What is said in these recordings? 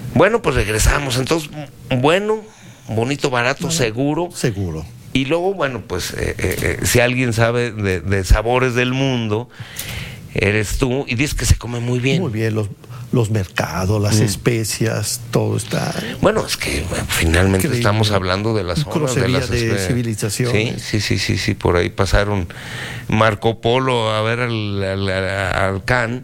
Bueno, pues regresamos. Entonces, bueno, bonito, barato, seguro. Seguro. Y luego, bueno, pues si alguien sabe de sabores del mundo, eres tú, y dices que se come muy bien. Muy bien, los mercados, las especias, todo está... Bueno, es que finalmente increíble. Estamos hablando de las zonas de las civilizaciones. Sí, por ahí pasaron Marco Polo a ver al Can,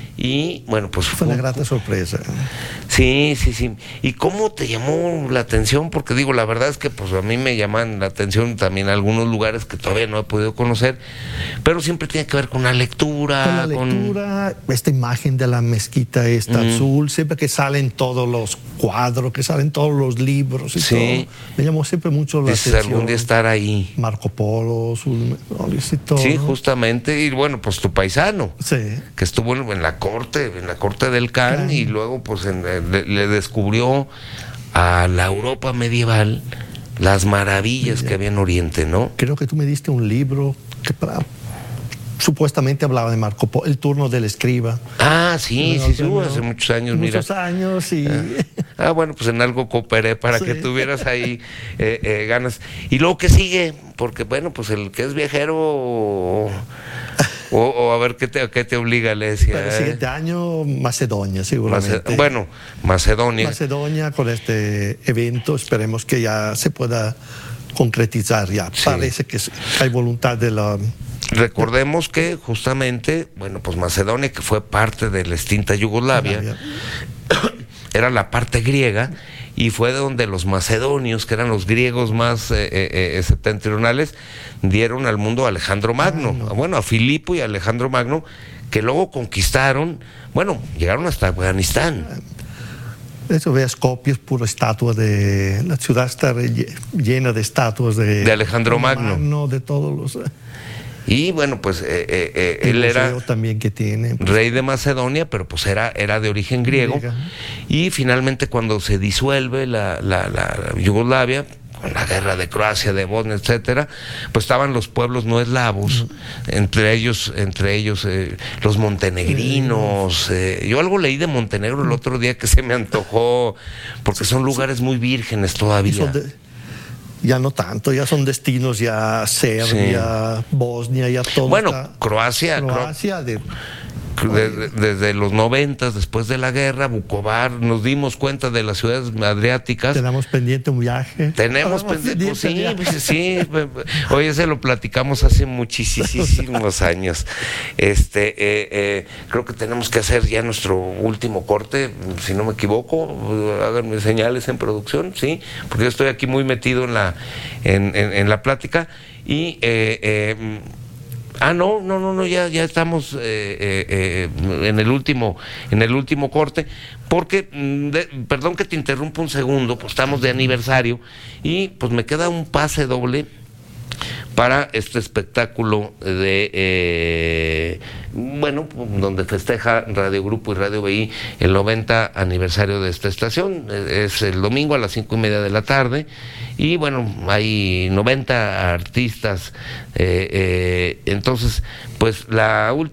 y bueno, pues fue una grata sorpresa. Sí. ¿Y cómo te llamó la atención? Porque digo, la verdad es que pues a mí me llaman la atención también algunos lugares que todavía no he podido conocer, pero siempre tiene que ver con la lectura. Esta imagen de la mezquita azul, siempre que salen todos los cuadros, que salen todos los libros y todo, me llamó siempre mucho la atención. Algún día estar ahí. Marco Polo, y todo. Sí, justamente, y bueno, pues tu paisano, que estuvo en la corte del Can, y luego pues le descubrió a la Europa medieval las maravillas que había en Oriente, ¿no? Creo que tú me diste un libro que supuestamente hablaba de Marco Polo, El turno del escriba. Sí, hace muchos años, mira. Muchos años y... bueno, pues en algo cooperé para que tuvieras ahí ganas. Y luego, ¿qué sigue? Porque, bueno, pues el que es viajero... O a ver qué te obliga, Alesia. Para el siguiente año, Macedonia, seguramente. Macedonia. Macedonia, con este evento, esperemos que ya se pueda concretizar ya. Sí. Parece que hay voluntad de la... Recordemos que justamente, bueno, pues Macedonia, que fue parte de la extinta Yugoslavia, era la parte griega, y fue donde los macedonios, que eran los griegos más septentrionales, dieron al mundo a Alejandro Magno, bueno, a Filipo y a Alejandro Magno, que luego conquistaron, bueno, llegaron hasta Afganistán. Eso, ve Skopje, es pura estatua de... La ciudad está llena de estatuas de Alejandro Magno. De todos los... Y bueno, pues él era también que tiene, pues, rey de Macedonia, pero pues era de origen griego. Y finalmente, cuando se disuelve la Yugoslavia, con la guerra de Croacia, de Bosnia, etcétera, pues estaban los pueblos no eslavos, entre ellos los montenegrinos. Yo algo leí de Montenegro el otro día que se me antojó, porque son lugares muy vírgenes todavía. Ya no tanto, ya son destinos, ya Serbia, Bosnia, ya todo. Bueno, Croacia desde los 90, después de la guerra, Vukovar, nos dimos cuenta de las ciudades adriáticas. Tenemos pendiente un viaje. Sí. Oye, se lo platicamos hace muchísimos años. Creo que tenemos que hacer ya nuestro último corte, si no me equivoco. Háganme señales en producción, sí, porque yo estoy aquí muy metido en la plática. Y no, ya estamos en el último corte, porque, perdón que te interrumpa un segundo, pues estamos de aniversario, y pues me queda un pase doble para este espectáculo donde festeja Radio Grupo y Radio BI el 90 aniversario de esta estación. Es el domingo a las 5:30 de la tarde, y bueno, hay 90 artistas, entonces pues